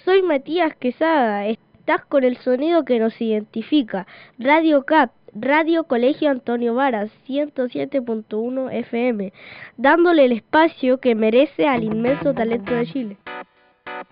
Soy Matías Quesada, estás con el sonido que nos identifica. Radio CAP, Radio Colegio Antonio Varas, 107.1 FM, dándole el espacio que merece al inmenso talento de Chile.